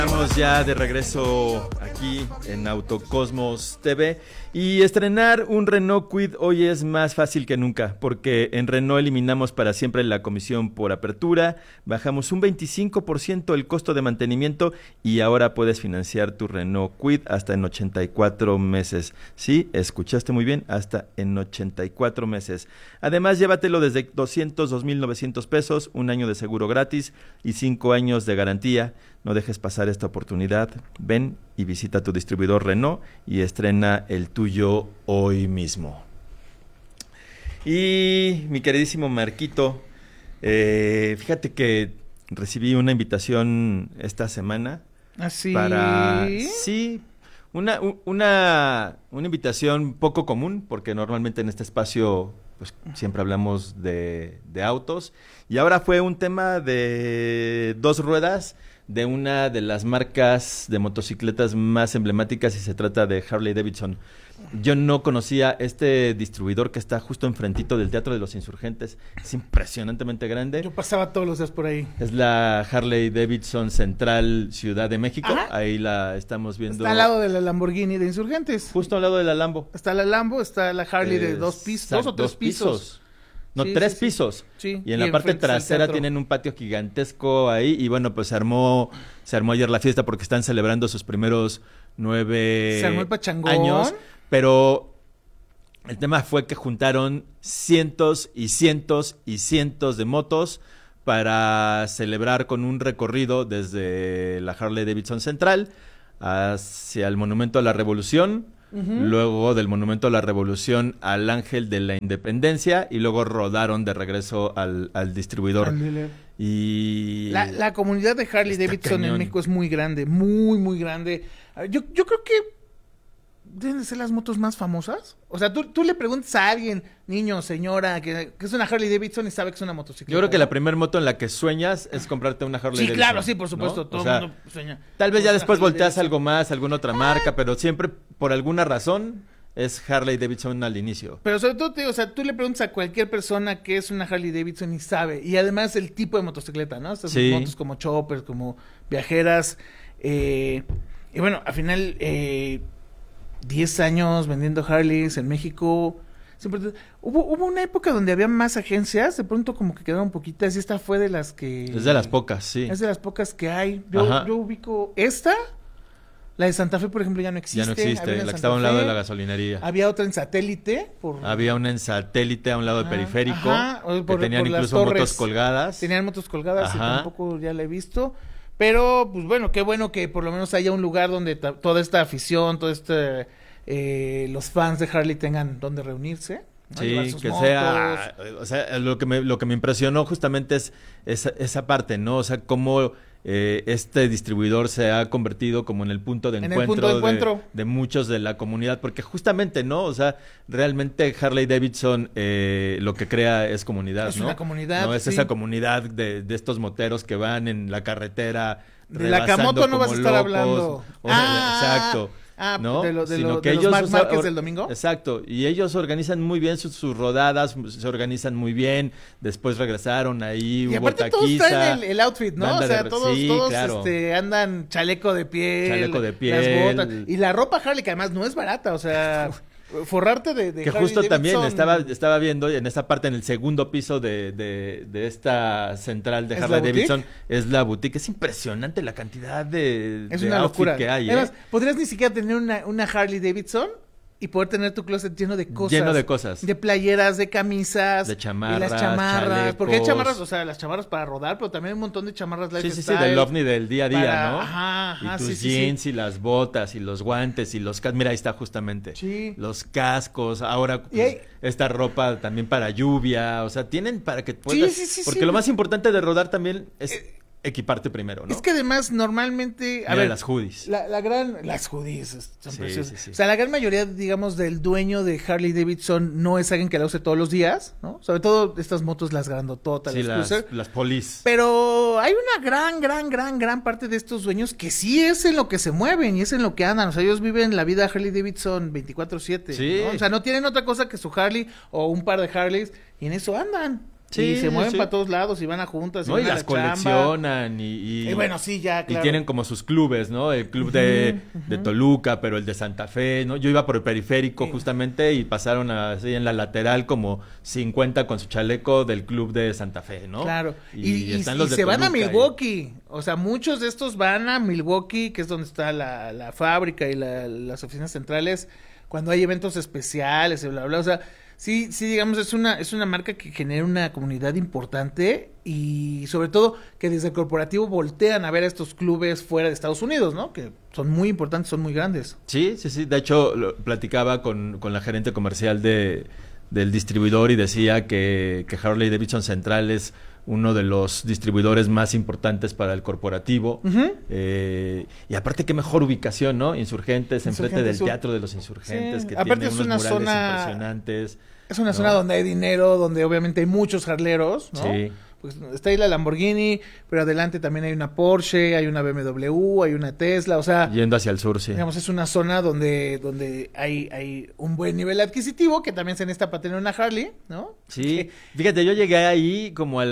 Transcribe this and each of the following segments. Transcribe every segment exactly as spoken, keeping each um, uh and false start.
Estamos ya de regreso aquí en Autocosmos T V y estrenar un Renault Kwid hoy es más fácil que nunca porque en Renault eliminamos para siempre la comisión por apertura, bajamos un veinticinco por ciento el costo de mantenimiento y ahora puedes financiar tu Renault Kwid hasta en ochenta y cuatro meses. Sí, escuchaste muy bien, hasta en ochenta y cuatro meses. Además, llévatelo desde doscientos dos mil novecientos pesos, un año de seguro gratis y cinco años de garantía. No dejes pasar esta oportunidad. Ven y visita tu distribuidor Renault y estrena el tuyo hoy mismo. Y mi queridísimo Marquito, eh, fíjate que recibí una invitación esta semana. ¿Ah, sí? Para, sí, una, una, una invitación poco común, porque normalmente en este espacio pues siempre hablamos de, de autos. Y ahora fue un tema de dos ruedas, de una de las marcas de motocicletas más emblemáticas y se trata de Harley Davidson. Yo no conocía este distribuidor que está justo enfrentito del Teatro de los Insurgentes. Es impresionantemente grande. Yo pasaba todos los días por ahí. Es la Harley Davidson Central Ciudad de México. Ajá. Ahí la estamos viendo. Está al lado de la Lamborghini de Insurgentes. Justo al lado de la Lambo. Está la Lambo, está la Harley de dos pisos, dos o tres dos pisos. pisos. No, Sí, tres sí, sí. pisos. Sí. Y en la parte enfrente está el trasera teatro. tienen un patio gigantesco ahí. Y bueno, pues se armó, se armó ayer la fiesta porque están celebrando sus primeros nueve Se armó el pachangón. años. Pero el tema fue que juntaron cientos y cientos y cientos de motos para celebrar con un recorrido desde la Harley Davidson Central hacia el Monumento a la Revolución. Uh-huh. Luego del Monumento a la Revolución al Ángel de la Independencia y luego rodaron de regreso al, al distribuidor. Ándale. Y La, la comunidad de Harley Está Davidson cañón. en México es muy grande, muy, muy grande. Yo, yo creo que deben de ser las motos más famosas. O sea, tú, tú le preguntas a alguien, niño, señora, que, que es una Harley Davidson y sabe que es una motocicleta. yo creo que ¿no? la primera moto en la que sueñas es comprarte una Harley Sí, Davidson. claro, sí, por supuesto. ¿no? Todo O el sea, mundo sueña. tal vez ya Una después Harley volteas Davidson. algo más, alguna otra marca, pero siempre por alguna razón es Harley Davidson al inicio. Pero sobre todo, te digo, o sea, tú le preguntas a cualquier persona qué es una Harley Davidson y sabe. Y además el tipo de motocicleta, ¿no? Estas Sí. motos como choppers, como viajeras. Eh, y bueno, al final, eh, diez años vendiendo Harleys en México. Siempre, hubo, hubo una época donde había más agencias, de pronto como que quedaron poquitas. Y esta fue de las que... Es de las pocas, sí. Es de las pocas que hay. Yo, Ajá. yo ubico esta. La de Santa Fe, por ejemplo, ya no existe. Ya no existe, Había una en la que Santa estaba a un lado Fe. de la gasolinería. Había otra en Satélite. Por... Había una en satélite a un lado del Ajá, periférico, ajá, o que por- tenían por las incluso motos torres. colgadas. Tenían motos colgadas y Ajá. tampoco ya la he visto. Pero, pues bueno, qué bueno que por lo menos haya un lugar donde ta- toda esta afición, todo este, eh, los fans de Harley tengan donde reunirse. ¿no? Llevar Sí, sus que motos. sea, o sea, lo que me, lo que me impresionó justamente es esa, esa parte, ¿no? O sea, cómo eh, este distribuidor se ha convertido como en el punto de En el encuentro, punto de encuentro. de muchos de la comunidad, porque justamente, ¿no? O sea, realmente Harley Davidson eh, lo que crea es comunidad, Es ¿no? una comunidad, No es sí. esa comunidad de, de estos moteros que van en la carretera De la rebasando Camoto no vas a como estar locos. hablando. O sea, Ah, exacto. ah, ¿no? de lo- de Sino lo- que de los ellos, Marc o sea, Márquez or- del domingo. Exacto, y ellos organizan muy bien sus, sus rodadas, se organizan muy bien, después regresaron ahí, Y hubo aparte todos taquiza. traen el, el outfit, ¿no? banda O sea, de- todos, sí, todos claro. este, andan chaleco de piel. Chaleco de Las piel. botas. Y la ropa Harley, que además no es barata, o sea, forrarte de, de Que Harley justo también Davidson estaba, estaba viendo en esta parte, en el segundo piso de, de, de esta central de ¿Es Harley la boutique? Davidson, es la boutique. Es impresionante la cantidad de, Es de una outfit locura. que hay, ¿eh? Además, podrías ni siquiera tener una, una Harley Davidson y poder tener tu closet lleno de cosas. Lleno de cosas. De playeras, de camisas. De chamarras, Y las chamarras. chalecos. Porque hay chamarras, o sea, las chamarras para rodar, pero también hay un montón de chamarras Sí, sí, sí, lifestyle. del ovni del día a día, para- ¿no? Ajá, ajá, y tus sí, sí, jeans sí. y las botas y los guantes y los cascos. Mira, ahí está justamente. Sí. Los cascos, ahora Y hay- pues, esta ropa también para lluvia, o sea, tienen para que puedas... sí, sí, porque sí. lo más importante de rodar también es equiparte primero, ¿no? Es que además, normalmente. A Mira ver, las hoodies. La, la gran, las hoodies son Sí, preciosas. sí, sí. O sea, la gran mayoría, digamos, del dueño de Harley Davidson no es alguien que la use todos los días, ¿no? Sobre todo estas motos, las grandototas, Sí, las las, cruiser. las polis. Pero hay una gran, gran, gran, gran parte de estos dueños que sí es en lo que se mueven y es en lo que andan. O sea, ellos viven la vida Harley Davidson veinticuatro siete. Sí. ¿no? O sea, no tienen otra cosa que su Harley o un par de Harleys y en eso andan. Sí, y se mueven sí. para todos lados y van a juntas. No, y, y las coleccionan y, y, y bueno, sí, ya, claro. Y tienen como sus clubes, ¿no? El club de, uh-huh, uh-huh. de Toluca, pero el de Santa Fe, ¿no? Yo iba por el periférico sí. justamente y pasaron así en la lateral como cincuenta con su chaleco del club de Santa Fe, ¿no? Claro. Y, y, y, están y los de se Toluca van a Milwaukee. Y... O sea, muchos de estos van a Milwaukee, que es donde está la, la fábrica y la, las oficinas centrales, cuando hay eventos especiales y bla, bla, o sea... Sí, sí, digamos, es una es una marca que genera una comunidad importante y sobre todo que desde el corporativo voltean a ver a estos clubes fuera de Estados Unidos, ¿no? Que son muy importantes, son muy grandes. Sí, sí, sí. De hecho, lo platicaba con, con la gerente comercial de, del distribuidor y decía que, que Harley Davidson Central es uno de los distribuidores más importantes para el corporativo. Uh-huh. Eh, y aparte, qué mejor ubicación, ¿no? Insurgentes, enfrente del Teatro de los Insurgentes, sí. que aparte tiene es unos una murales zona... impresionantes. Es una ¿no? zona donde hay dinero, donde obviamente hay muchos jarleros, ¿no? Sí. Pues está ahí la Lamborghini, pero adelante también hay una Porsche, hay una B M W, hay una Tesla, o sea... Yendo hacia el sur, sí. Digamos, es una zona donde donde hay hay un buen nivel adquisitivo, que también se necesita para tener una Harley, ¿no? Sí, que... fíjate, yo llegué ahí como a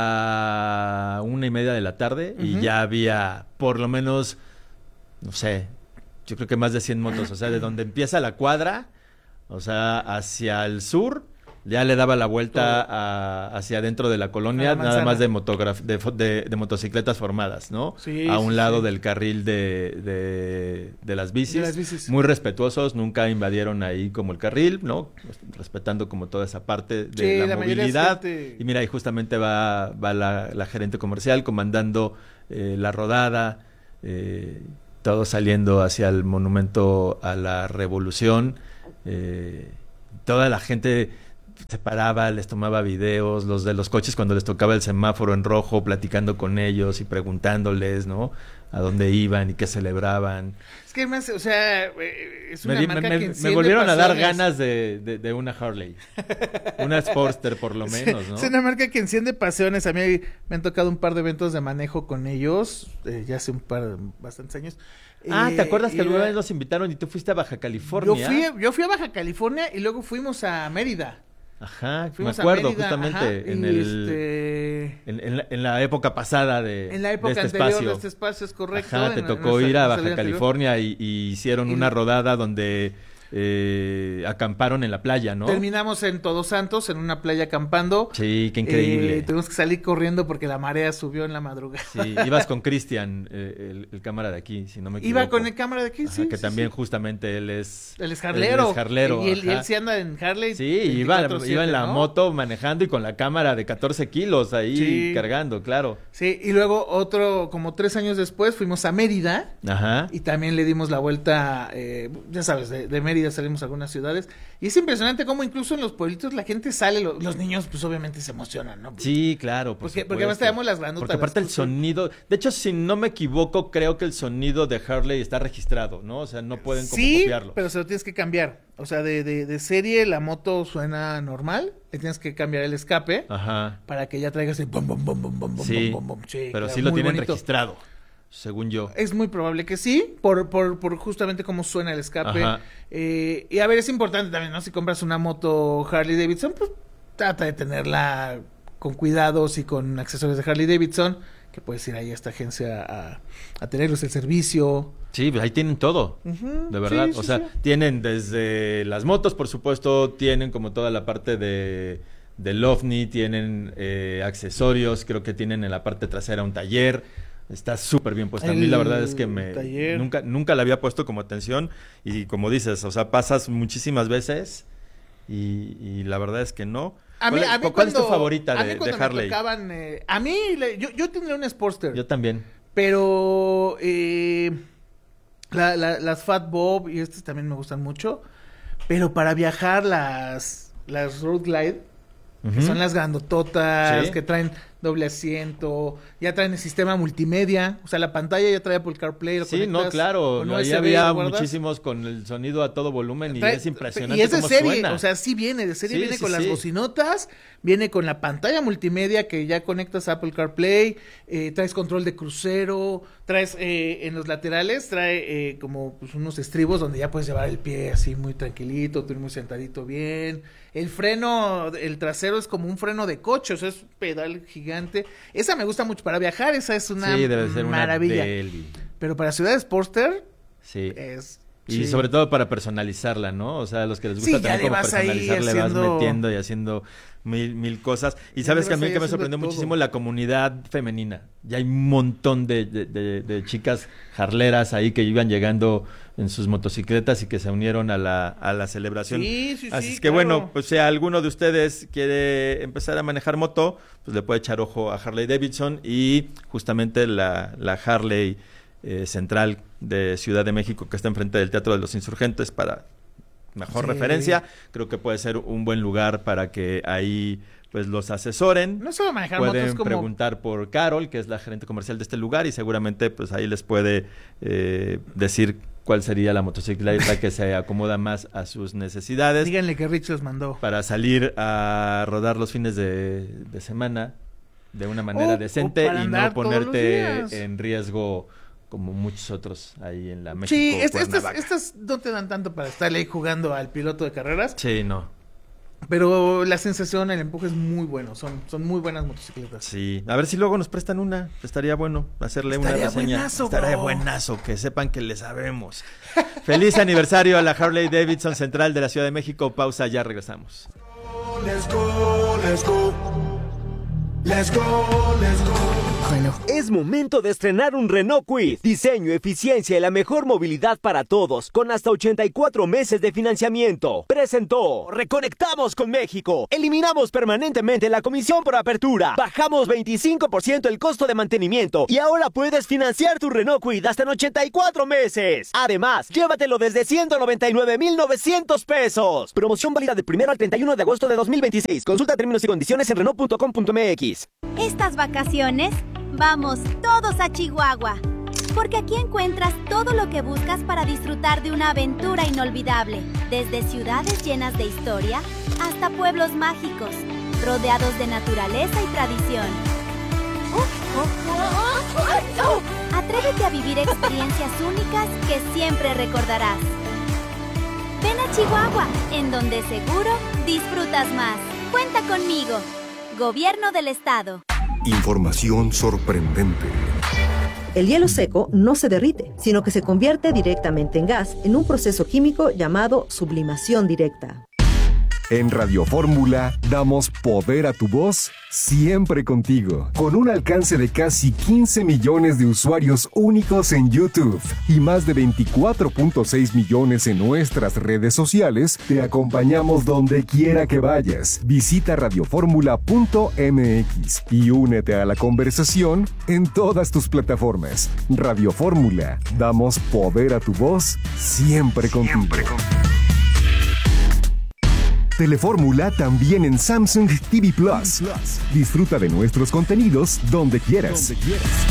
la una y media de la tarde uh-huh. y ya había por lo menos, no sé, yo creo que más de cien motos, o sea, de donde empieza la cuadra... O sea, hacia el sur, ya le daba la vuelta a, hacia adentro de la colonia, la nada más de, motograf, de, de, de motocicletas formadas, ¿no? Sí, a un sí, lado sí. del carril de, de, de, las bicis, de las bicis. Muy respetuosos, nunca invadieron ahí como el carril, ¿no? Respetando como toda esa parte de sí, la, la movilidad. Gente... Y mira, ahí justamente va, va la, la gerente comercial comandando eh, la rodada, eh, todo saliendo hacia el monumento a la Revolución. Eh, toda la gente se paraba, les tomaba videos, los de los coches cuando les tocaba el semáforo en rojo, platicando con ellos y preguntándoles, ¿no? A dónde iban y qué celebraban. Es que además, o sea, es una me, marca me, que me, me volvieron pasiones. a dar ganas de, de, de una Harley, una Sportster por lo menos, ¿no? Es una marca que enciende pasiones. A mí me han tocado un par de eventos de manejo con ellos, eh, ya hace un par, bastantes años. Ah, ¿te acuerdas eh, que alguna vez nos invitaron y tú fuiste a Baja California? Yo fui, yo fui a Baja California y luego fuimos a Mérida. Ajá, fuimos me acuerdo Mérida, justamente ajá, en el este... en, en, la, en la época pasada de, en la época de este anterior espacio. de este espacio, es correcto. Ajá, te en, tocó en ir a nuestra, Baja California y, y hicieron y... una rodada donde eh, acamparon en la playa, ¿no? Terminamos en Todos Santos, en una playa acampando. Sí, qué increíble. Eh, tuvimos que salir corriendo porque la marea subió en la madrugada. Sí, ibas con Cristian, eh, el, el cámara de aquí, si no me equivoco. Iba con el cámara de aquí, Ajá, sí. Que sí, también sí. justamente él es... Él es jarlero. Él es jarlero, y, él, y él sí anda en Harley. Sí, iba, iba en la ¿no? moto manejando y con la cámara de catorce kilos ahí sí. cargando, claro. Sí, y luego otro, como tres años después, fuimos a Mérida. Ajá. Y también le dimos la vuelta, eh, ya sabes, de, de Mérida salimos a algunas ciudades. Y es impresionante cómo incluso en los pueblitos la gente sale, lo, los niños pues obviamente se emocionan, ¿no? Sí, claro. Por porque, porque además tenemos las grandotas. Porque aparte el sonido, de hecho si no me equivoco, creo que el sonido de Harley está registrado, ¿no? O sea, no pueden como sí, copiarlo. Pero se lo tienes que cambiar. O sea, de, de, de serie la moto suena normal, le tienes que cambiar el escape. Ajá. Para que ya traigas el bum, bum, bum, bum, bum, sí, bum, bum, sí, pero claro, sí lo tienen bonito. registrado. Según yo. Es muy probable que sí, por, por, por justamente cómo suena el escape. Eh, y a ver, es importante también, ¿no? Si compras una moto Harley Davidson, pues trata de tenerla con cuidados y con accesorios de Harley Davidson, que puedes ir ahí a esta agencia a, a tenerlos el servicio. Sí, pues ahí tienen todo, uh-huh, de verdad. Sí, o sí, sea, sí. tienen desde las motos, por supuesto, tienen como toda la parte de... del OVNI, tienen eh, accesorios, creo que tienen en la parte trasera un taller. Está súper bien puesta. A mí la verdad es que me taller. nunca nunca la había puesto como atención y como dices, o sea, pasas muchísimas veces y, y la verdad es que no. A mí, ¿Cuál, a mí ¿cuál cuando, es tu favorita de, a mí cuando de Harley? Me tocaban, eh, a mí, yo, yo tendría una Sportster. Yo también. Pero eh, la, la, las Fat Bob y estas también me gustan mucho. Pero para viajar las, las Road Glide, uh-huh. que son las grandototas, sí. que traen doble asiento, ya traen el sistema multimedia, o sea, la pantalla ya trae Apple CarPlay. Lo sí, no, claro, ahí había muchísimos con el sonido a todo volumen y trae, es impresionante y es de cómo serie, suena. O sea, sí viene de serie, sí, viene sí, con sí. las bocinotas, viene con la pantalla multimedia que ya conectas a Apple CarPlay, eh, traes control de crucero, traes eh, en los laterales, trae eh, como pues, unos estribos donde ya puedes llevar el pie así muy tranquilito, tú muy sentadito bien. El freno, el trasero es como un freno de coche, o sea, es un pedal gigante. Esa me gusta mucho para viajar, esa es una sí, debe ser maravilla. Una deli. Pero para ciudades Sportster, sí. es... Y sí. sobre todo para personalizarla, ¿no? O sea, a los que les gusta sí, también como vas personalizarle, haciendo... vas metiendo y haciendo mil, mil cosas. Y sabes que a mí que me sorprendió todo. muchísimo la comunidad femenina. Ya hay un montón de, de, de, de chicas jarleras ahí que iban llegando en sus motocicletas y que se unieron a la, a la celebración. Sí, sí, Así sí, es que claro. bueno, pues si alguno de ustedes quiere empezar a manejar moto, pues le puede echar ojo a Harley Davidson y justamente la, la Harley eh, Central de Ciudad de México que está enfrente del Teatro de los Insurgentes para mejor sí. referencia. Creo que puede ser un buen lugar para que ahí pues los asesoren. No solo manejar pueden motos como... preguntar por Carol, que es la gerente comercial de este lugar, y seguramente pues ahí les puede eh, decir cuál sería la motocicleta que se acomoda más a sus necesidades. Díganle que Rich los mandó. Para salir a rodar los fines de, de semana de una manera oh, decente oh, y no ponerte en riesgo como muchos otros ahí en la México. Sí, estas, estas, estas no te dan tanto para estarle ahí jugando al piloto de carreras. Sí, no. Pero la sensación, el empuje es muy bueno. Son, son muy buenas motocicletas. Sí. A ver si luego nos prestan una. Estaría bueno hacerle Estaría una reseña. Buenazo, Estaría bro. buenazo. Que sepan que le sabemos. Feliz aniversario a la Harley Davidson Central de la Ciudad de México. Pausa, ya regresamos. Let's go, let's go. Let's go, let's go. Bueno. Es momento de estrenar un Renault Kwid. Diseño, eficiencia y la mejor movilidad para todos, con hasta ochenta y cuatro meses de financiamiento. Presentó Reconectamos con México. Eliminamos permanentemente la comisión por apertura. Bajamos veinticinco por ciento el costo de mantenimiento. Y ahora puedes financiar tu Renault Kwid hasta en ochenta y cuatro meses. Además, llévatelo desde ciento noventa y nueve mil novecientos pesos. Promoción válida del primero al treinta y uno de agosto de dos mil veintiséis. Consulta términos y condiciones en renault punto com punto m x. Estas vacaciones, vamos todos a Chihuahua, porque aquí encuentras todo lo que buscas para disfrutar de una aventura inolvidable, desde ciudades llenas de historia hasta pueblos mágicos, rodeados de naturaleza y tradición. Atrévete a vivir experiencias únicas que siempre recordarás. Ven a Chihuahua, en donde seguro disfrutas más. Cuenta conmigo. Gobierno del Estado. Información sorprendente. El hielo seco no se derrite, sino que se convierte directamente en gas en un proceso químico llamado sublimación directa. En Radio Fórmula damos poder a tu voz siempre contigo, con un alcance de casi quince millones de usuarios únicos en YouTube y más de veinticuatro punto seis millones en nuestras redes sociales. Te acompañamos donde quiera que vayas. Visita radioformula punto m x y únete a la conversación en todas tus plataformas. Radio Fórmula, damos poder a tu voz siempre contigo. Siempre contigo. Telefórmula también en Samsung T V Plus. Disfruta de nuestros contenidos donde quieras. donde quieras.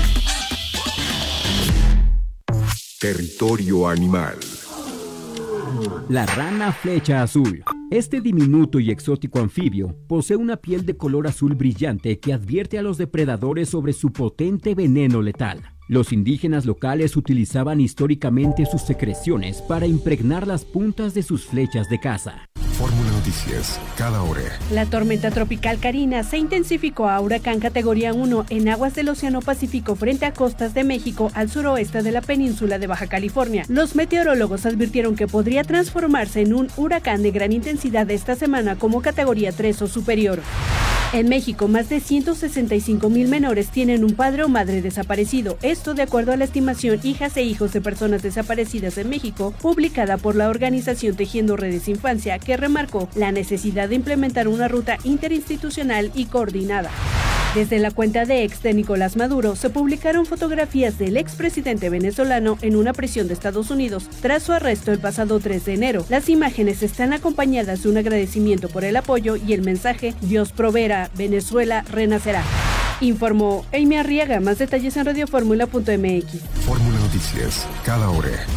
Territorio animal. La rana flecha azul. Este diminuto y exótico anfibio posee una piel de color azul brillante que advierte a los depredadores sobre su potente veneno letal. Los indígenas locales utilizaban históricamente sus secreciones para impregnar las puntas de sus flechas de caza. Fórmula Noticias, cada hora. La tormenta tropical Karina se intensificó a huracán categoría uno en aguas del Océano Pacífico frente a costas de México al suroeste de la península de Baja California. Los meteorólogos advirtieron que podría transformarse en un huracán de gran intensidad esta semana como categoría tres o superior. En México, más de ciento sesenta y cinco mil menores tienen un padre o madre desaparecido. Esto de acuerdo a la estimación Hijas e Hijos de Personas Desaparecidas en México, publicada por la organización Tejiendo Redes Infancia, que remarcó la necesidad de implementar una ruta interinstitucional y coordinada. Desde la cuenta de ex de Nicolás Maduro se publicaron fotografías del expresidente venezolano en una prisión de Estados Unidos tras su arresto el pasado tres de enero. Las imágenes están acompañadas de un agradecimiento por el apoyo y el mensaje "Dios proveerá, Venezuela renacerá". Informó Amy Arriaga. Más detalles en radioformula punto m x. Fórmula Noticias, cada hora.